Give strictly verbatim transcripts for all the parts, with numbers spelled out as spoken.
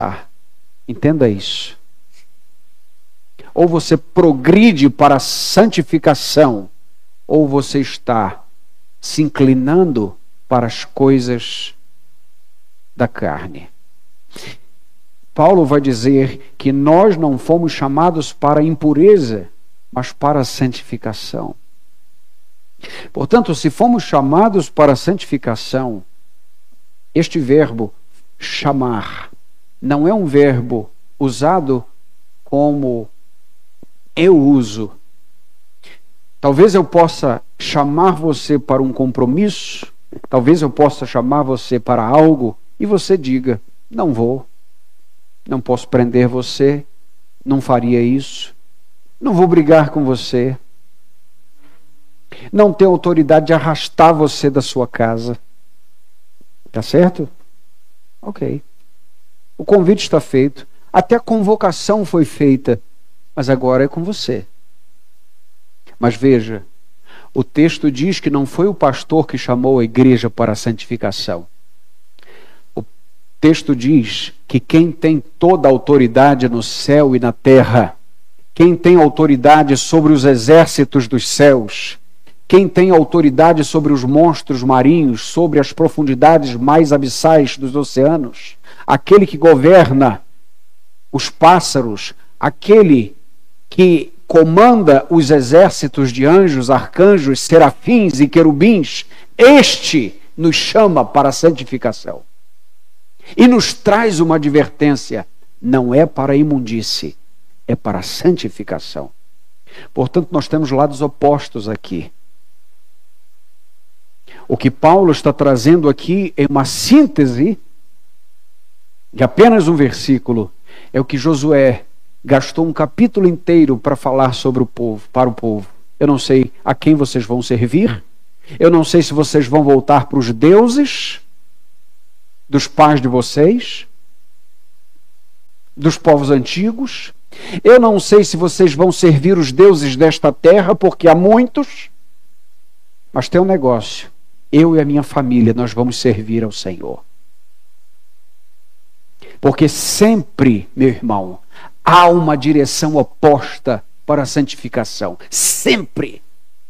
Entenda isso. Ou você progride para a santificação, ou você está se inclinando para as coisas da carne. Paulo vai dizer que nós não fomos chamados para a impureza, mas para a santificação. Portanto, se fomos chamados para a santificação, este verbo chamar não é um verbo usado como eu uso. Talvez eu possa chamar você para um compromisso, talvez eu possa chamar você para algo e você diga, não vou, não posso prender você, não faria isso, não vou brigar com você, não tenho autoridade de arrastar você da sua casa. Tá certo? Ok. O convite está feito, até a convocação foi feita, mas agora é com você. Mas veja, o texto diz que não foi o pastor que chamou a igreja para a santificação. O texto diz que quem tem toda a autoridade no céu e na terra, quem tem autoridade sobre os exércitos dos céus, quem tem autoridade sobre os monstros marinhos, sobre as profundidades mais abissais dos oceanos, aquele que governa os pássaros, aquele que comanda os exércitos de anjos, arcanjos, serafins e querubins, este nos chama para a santificação. E nos traz uma advertência, não é para a imundície, é para a santificação. Portanto, nós temos lados opostos aqui. O que Paulo está trazendo aqui é uma síntese de apenas um versículo. É o que Josué gastou um capítulo inteiro para falar sobre o povo, para o povo. Eu não sei a quem vocês vão servir. Eu não sei se vocês vão voltar para os deuses dos pais de vocês, dos povos antigos. Eu não sei se vocês vão servir os deuses desta terra, porque há muitos. Mas tem um negócio. Eu e a minha família, nós vamos servir ao Senhor. Porque sempre, meu irmão, há uma direção oposta para a santificação. Sempre.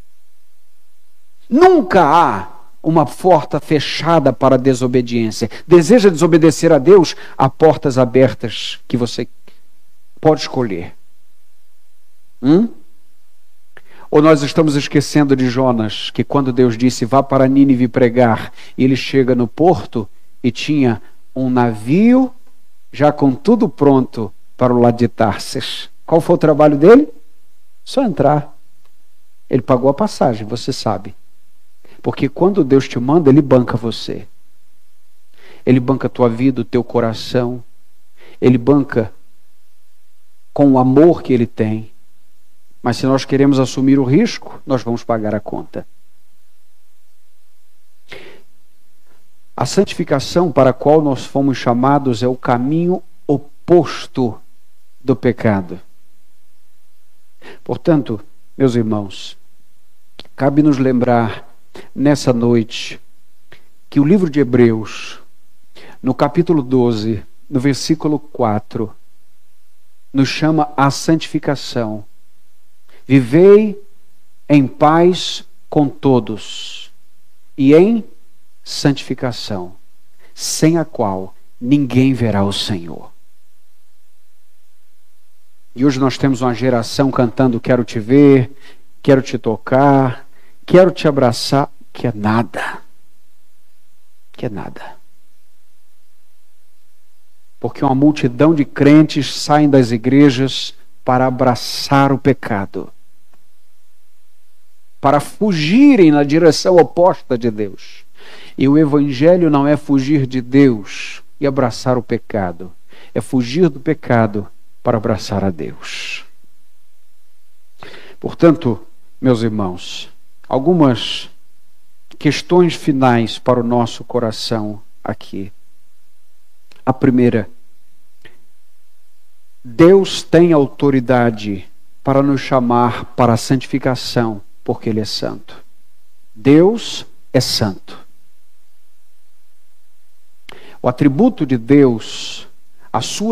Nunca há uma porta fechada para a desobediência. Deseja desobedecer a Deus? Há portas abertas que você pode escolher. Hum? Ou nós estamos esquecendo de Jonas, que quando Deus disse, vá para Nínive pregar, e ele chega no porto e tinha um navio já com tudo pronto para o lado de Tarsis. Qual foi o trabalho dele? Só entrar. Ele pagou a passagem, você sabe. Porque quando Deus te manda, Ele banca você. Ele banca a tua vida, o teu coração. Ele banca com o amor que Ele tem. Mas se nós queremos assumir o risco, nós vamos pagar a conta. A santificação para a qual nós fomos chamados é o caminho oposto do pecado. Portanto, meus irmãos, cabe nos lembrar nessa noite que o livro de Hebreus, no capítulo doze, no versículo quatro, nos chama à santificação. Vivei em paz com todos e em santificação, sem a qual ninguém verá o Senhor. E hoje nós temos uma geração cantando quero te ver, quero te tocar, quero te abraçar, que é nada. Que é nada. Porque uma multidão de crentes saem das igrejas para abraçar o pecado, para fugirem na direção oposta de Deus. E o evangelho não é fugir de Deus e abraçar o pecado, é fugir do pecado para abraçar a Deus. Portanto, meus irmãos, algumas questões finais para o nosso coração aqui. A primeira, Deus tem autoridade para nos chamar para a santificação, porque Ele é santo. Deus é santo. O atributo de Deus, A sua